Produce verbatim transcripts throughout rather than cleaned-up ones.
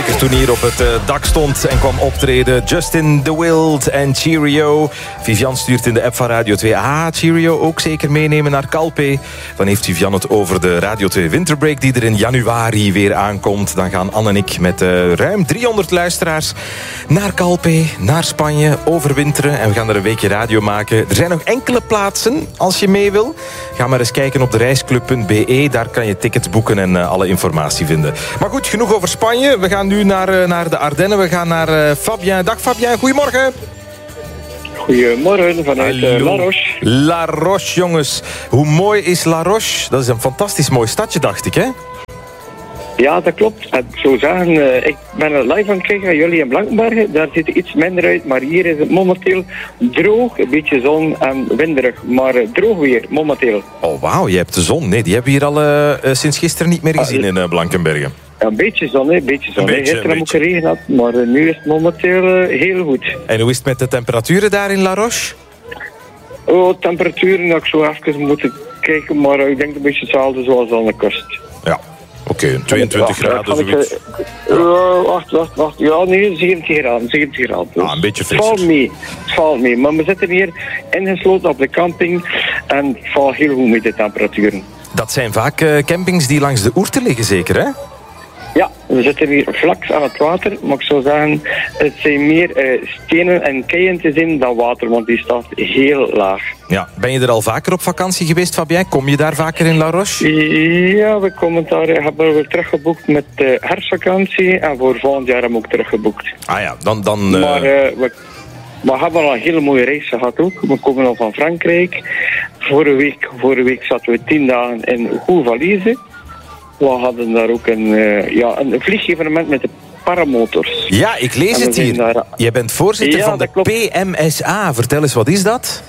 bekertoernooi op het uh, dak stond en kwam optreden. Justin The Wild en Cheerio. Vivian stuurt in de app van Radio twee. Ah, Cheerio ook zeker meenemen naar Calpe. Dan heeft Vivian het over de Radio twee Winterbreak die er in januari weer aankomt. Dan gaan Anne en ik met uh, ruim driehonderd luisteraars naar Calpe, naar Spanje, overwinteren. En we gaan er een weekje radio maken. Er zijn nog enkele plaatsen als je mee wil. Ga maar eens kijken op de reisclub punt b e. Daar kan je tickets boeken en uh, alle informatie vinden. Maar goed, genoeg over Spanje. We gaan nu naar, uh, naar de Ardennen. We gaan naar uh, Fabien. Dag Fabien, goedemorgen. Goedemorgen vanuit uh, La Roche. La Roche, jongens. Hoe mooi is La Roche? Dat is een fantastisch mooi stadje, dacht ik, hè? Ja, dat klopt. Ik zou zeggen, uh, ik ben er live aan het kijken. Jullie in Blankenbergen, daar ziet het iets minder uit. Maar hier is het momenteel droog. Een beetje zon en winderig. Maar uh, droog weer, momenteel. Oh, wauw, je hebt de zon. Nee, die hebben we hier al uh, uh, sinds gisteren niet meer gezien ah, in uh, Blankenbergen. Ja, een beetje zon, hè. Een beetje zon. Een beetje, Gisteren heb ik beetje. geregen gehad, maar uh, nu is het momenteel uh, heel goed. En hoe is het met de temperaturen daar in La Roche? Oh, temperaturen, dat ik zo even moeten kijken. Maar uh, ik denk een beetje hetzelfde zoals aan de kust. Ja. Oké, okay, tweeëntwintig graden zoiets. Uh, wacht, wacht, wacht. Ja, nee, zeventig graden. zeventig graden. Dus. Ah, een beetje frisser. Het valt mee. Het valt mee. Maar we zitten hier ingesloten op de camping. En het valt heel goed met de temperaturen. Dat zijn vaak uh, campings die langs de oerten liggen, zeker, hè? Ja, we zitten hier vlak aan het water. Maar ik zou zeggen, het zijn meer uh, stenen en keien te zien dan water. Want die staat heel laag. Ja, ben je er al vaker op vakantie geweest, Fabien? Kom je daar vaker in La Roche? Ja, we komen daar, hebben we teruggeboekt met de herfstvakantie. En voor volgend jaar hebben we ook teruggeboekt. Ah ja, dan... dan uh... Maar uh, we, we hebben al een hele mooie reis gehad ook. We komen al van Frankrijk. Vorige week, vorige week zaten we tien dagen in Gouvalize. We hadden daar ook een, uh, ja, een vliegevenement met de paramotors. Ja, ik lees het hier. Daar... Jij bent voorzitter ja, van de P M S A. Vertel eens, wat is dat?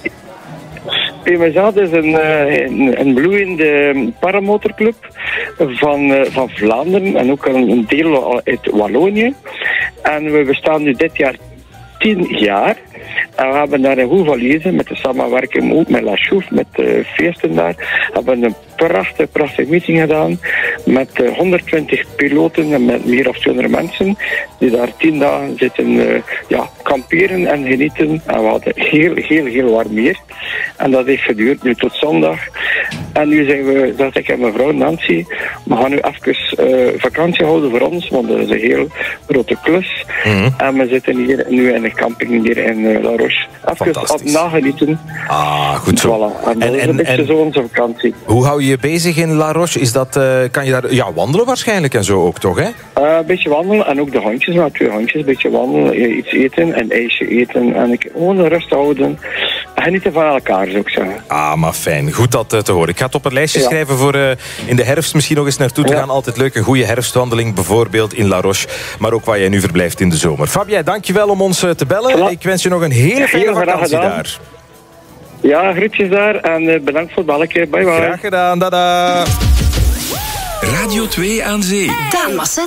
P M S A is een, een, een bloeiende paramotorclub van, uh, van Vlaanderen en ook een, een deel uit Wallonië. En we bestaan nu dit jaar tien jaar. En we hebben daar in Gouvalize, met de samenwerking ook met La Chouffe, met de feesten daar, hebben we een prachtig, prachtig meeting gedaan met uh, honderdtwintig piloten en met meer dan tweehonderd mensen die daar tien dagen zitten uh, ja, kamperen en genieten. En we hadden heel, heel, heel warm weer. En dat heeft geduurd nu tot zondag. En nu zijn we, dat ik en mijn vrouw Nancy, we gaan nu even uh, vakantie houden voor ons, want dat is een heel grote klus. Mm-hmm. En we zitten hier nu in de camping hier in uh, La Roche. Even op nagenieten. Ah, goed zo. Voilà. En dat en, is een beetje zo onze vakantie. Hoe hou je je bezig in La Roche? Is dat, uh, kan je daar ja, wandelen waarschijnlijk en zo ook, toch, hè? Uh, een beetje wandelen en ook de hondjes, maar twee hondjes, een beetje wandelen, iets eten, een ijsje eten en ik gewoon de rust houden. Genieten van elkaar, zou ik zeggen. Ah, maar fijn. Goed dat uh, te horen. Ik ga het op een lijstje ja. schrijven voor uh, in de herfst misschien nog eens naartoe te ja. gaan. Altijd leuk, een goede herfstwandeling, bijvoorbeeld in La Roche. Maar ook waar jij nu verblijft in de zomer. Fabien, dankjewel om ons uh, te bellen. Ja. Ik wens je nog een hele fijne Heel vakantie daar. Ja, groetjes daar en uh, bedankt voor het belletje. Bye bye. Graag gedaan, dada. Radio twee aan Zee. Daan Masset.